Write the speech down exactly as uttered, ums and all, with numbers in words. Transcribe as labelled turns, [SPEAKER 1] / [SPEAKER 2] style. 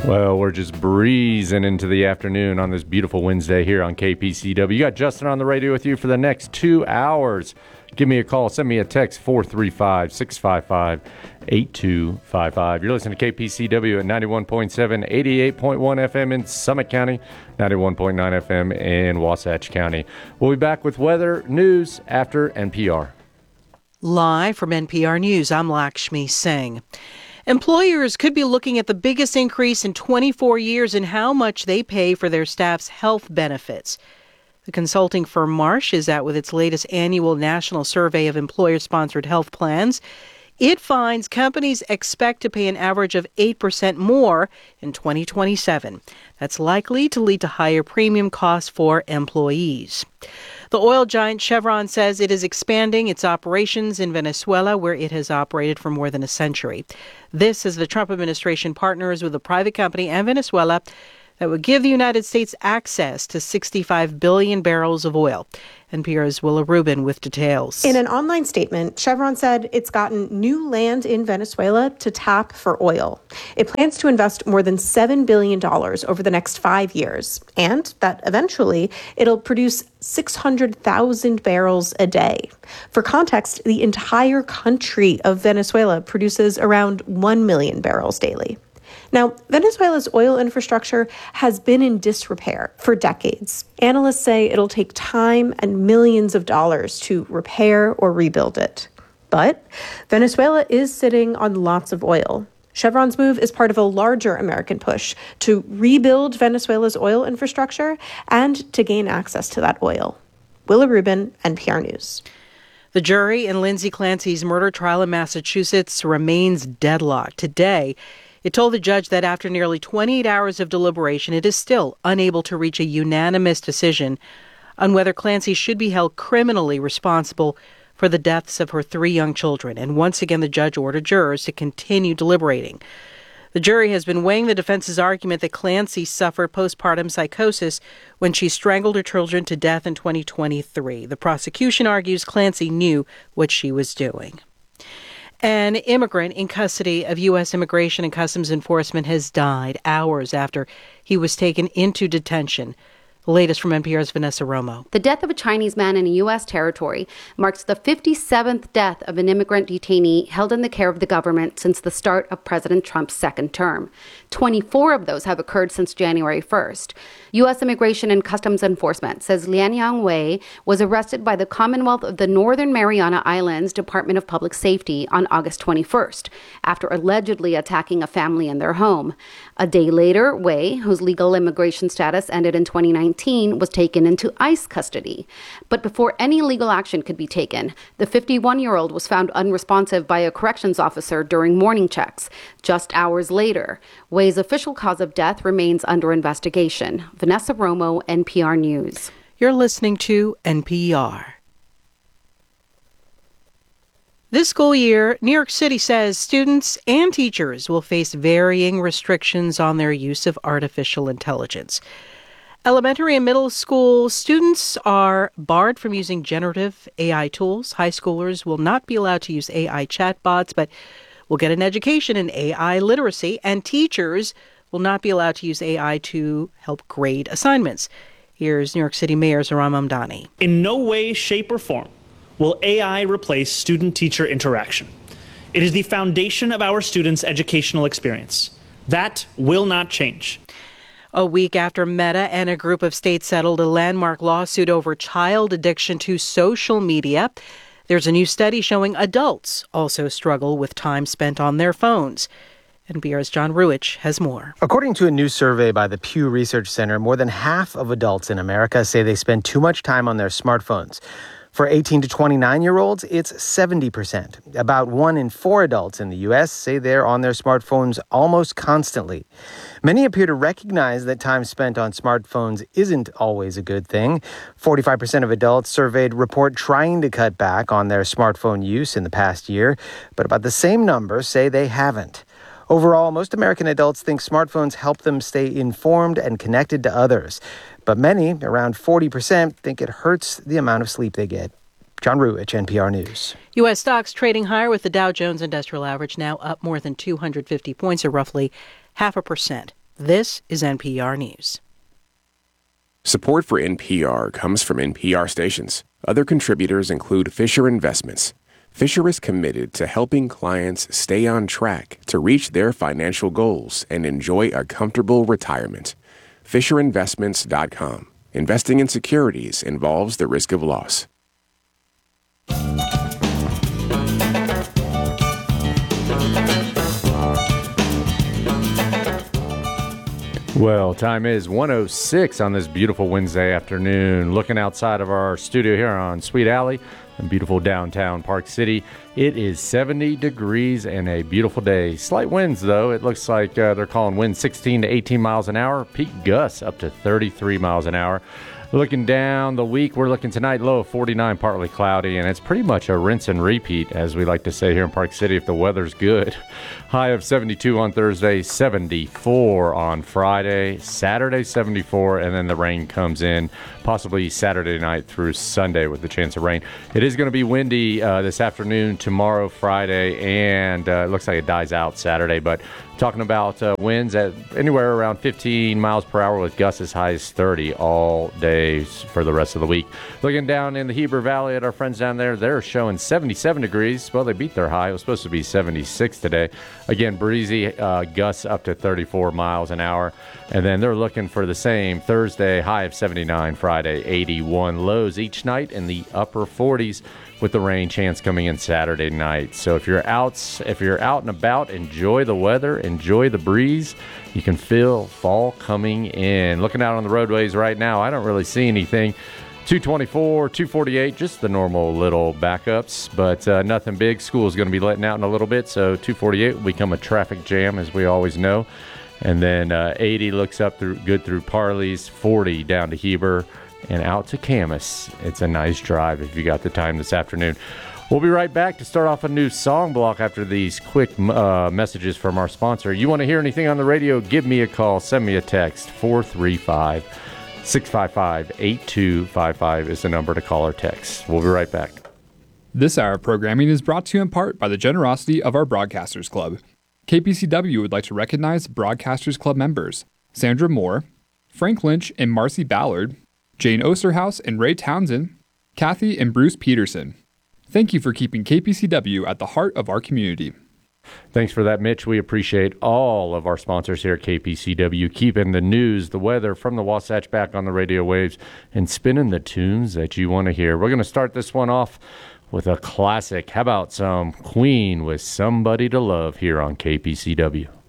[SPEAKER 1] Well, we're just breezing into the afternoon on this beautiful Wednesday here on K P C W. You got Justin on the radio with you for the next two hours. Give me a call. Send me a text, four three five, six five five, eight two five five. You're listening to K P C W at ninety-one point seven, eighty-eight point one F M in Summit County, ninety-one point nine F M in Wasatch County. We'll be back with weather news after N P R.
[SPEAKER 2] Live from N P R News, I'm Lakshmi Singh. Employers could be looking at the biggest increase in twenty-four years in how much they pay for their staff's health benefits. The consulting firm Marsh is out with its latest annual national survey of employer-sponsored health plans. It finds companies expect to pay an average of eight percent more in twenty twenty-seven. That's likely to lead to higher premium costs for employees. The oil giant Chevron says it is expanding its operations in Venezuela, where it has operated for more than a century. This as the Trump administration partners with a private company and Venezuela that would give the United States access to sixty-five billion barrels of oil. N P R's Willa Rubin with details.
[SPEAKER 3] In an online statement, Chevron said it's gotten new land in Venezuela to tap for oil. It plans to invest more than seven billion dollars over the next five years, and that eventually it'll produce six hundred thousand barrels a day. For context, the entire country of Venezuela produces around one million barrels daily. Now, Venezuela's oil infrastructure has been in disrepair for decades. Analysts say it'll take time and millions of dollars to repair or rebuild it. But Venezuela is sitting on lots of oil. Chevron's move is part of a larger American push to rebuild Venezuela's oil infrastructure and to gain access to that oil. Willa Rubin, N P R News.
[SPEAKER 2] The jury in Lindsay Clancy's murder trial in Massachusetts remains deadlocked. Today, it told the judge that after nearly twenty-eight hours of deliberation, it is still unable to reach a unanimous decision on whether Clancy should be held criminally responsible for the deaths of her three young children. And once again, the judge ordered jurors to continue deliberating. The jury has been weighing the defense's argument that Clancy suffered postpartum psychosis when she strangled her children to death in twenty twenty-three. The prosecution argues Clancy knew what she was doing. An immigrant in custody of U S Immigration and Customs Enforcement has died hours after he was taken into detention. The latest from N P R's Vanessa Romo.
[SPEAKER 4] The death of a Chinese man in a U S territory marks the fifty-seventh death of an immigrant detainee held in the care of the government since the start of President Trump's second term. twenty-four of those have occurred since January first. U S Immigration and Customs Enforcement says Lianyang Wei was arrested by the Commonwealth of the Northern Mariana Islands Department of Public Safety on August twenty-first after allegedly attacking a family in their home. A day later, Wei, whose legal immigration status ended in twenty nineteen, was taken into ICE custody. But before any legal action could be taken, the fifty-one-year-old was found unresponsive by a corrections officer during morning checks. Just hours later, Wei's official cause of death remains under investigation. Vanessa Romo, N P R News.
[SPEAKER 2] You're listening to N P R. This school year, New York City says students and teachers will face varying restrictions on their use of artificial intelligence. Elementary and middle school students are barred from using generative A I tools. High schoolers will not be allowed to use A I chatbots, but will get an education in A I literacy, and teachers will not be allowed to use A I to help grade assignments. Here's New York City Mayor Zohran Mamdani.
[SPEAKER 5] In no way, shape, or form will A I replace student-teacher interaction. It is the foundation of our students' educational experience. That will not change.
[SPEAKER 2] A week after Meta and a group of states settled a landmark lawsuit over child addiction to social media, there's a new study showing adults also struggle with time spent on their phones. N P R's John Ruich has more.
[SPEAKER 6] According to a new survey by the Pew Research Center, more than half of adults in America say they spend too much time on their smartphones. For eighteen to twenty-nine-year-olds, it's seventy percent. About one in four adults in the U S say they're on their smartphones almost constantly. Many appear to recognize that time spent on smartphones isn't always a good thing. forty-five percent of adults surveyed report trying to cut back on their smartphone use in the past year, but about the same number say they haven't. Overall, most American adults think smartphones help them stay informed and connected to others. But many, around forty percent, think it hurts the amount of sleep they get. John Ruich, N P R News.
[SPEAKER 2] U S stocks trading higher with the Dow Jones Industrial Average now up more than two hundred fifty points, or roughly half a percent. This is N P R News.
[SPEAKER 7] Support for N P R comes from N P R stations. Other contributors include Fisher Investments. Fisher is committed to helping clients stay on track to reach their financial goals and enjoy a comfortable retirement. Fisher Investments dot com. Investing in securities involves the risk of loss.
[SPEAKER 1] Well, time is one oh six on this beautiful Wednesday afternoon. Looking outside of our studio here on Sweet Alley in beautiful downtown Park City, it is seventy degrees and a beautiful day. Slight winds, though. It looks like uh, they're calling winds sixteen to eighteen miles an hour. Peak gusts up to thirty-three miles an hour. Looking down the week, we're looking tonight low of forty-nine, partly cloudy, and it's pretty much a rinse and repeat, as we like to say here in Park City, if the weather's good. High of seventy-two on Thursday, seventy-four on Friday, Saturday seventy-four, and then the rain comes in possibly Saturday night through Sunday with the chance of rain. It is going to be windy uh, this afternoon, tomorrow, Friday, and uh, it looks like it dies out Saturday, but talking about uh, winds at anywhere around fifteen miles per hour with gusts as high as thirty all days for the rest of the week. Looking down in the Heber Valley at our friends down there, they're showing seventy-seven degrees. Well, they beat their high. It was supposed to be seventy-six today. Again, breezy, uh, gusts up to thirty-four miles an hour. And then they're looking for the same Thursday, high of seventy-nine, Friday, eighty-one. Lows each night in the upper forties with the rain chance coming in Saturday night. So if you're out, if you're out and about, enjoy the weather, enjoy the breeze. You can feel fall coming in. Looking out on the roadways right now, I don't really see anything. two twenty-four, two forty-eight, just the normal little backups, but uh, nothing big. School is going to be letting out in a little bit, so two forty-eight will become a traffic jam, as we always know. And then uh, eighty looks up through good through Parley's, forty down to Heber, and out to Camas. It's a nice drive if you got the time this afternoon. We'll be right back to start off a new song block after these quick uh, messages from our sponsor. You want to hear anything on the radio? Give me a call. Send me a text. four three five, six five five, eight two five five is the number to call or text. We'll be right back.
[SPEAKER 8] This hour of programming is brought to you in part by the generosity of our Broadcasters Club. K P C W would like to recognize Broadcasters Club members Sandra Moore, Frank Lynch and Marcy Ballard, Jane Osterhaus and Ray Townsend, Kathy and Bruce Peterson. Thank you for keeping K P C W at the heart of our community.
[SPEAKER 1] Thanks for that, Mitch. We appreciate all of our sponsors here at K P C W, keeping the news, the weather from the Wasatch back on the radio waves and spinning the tunes that you want to hear. We're going to start this one off with a classic. How about some Queen with Somebody to Love here on K P C W?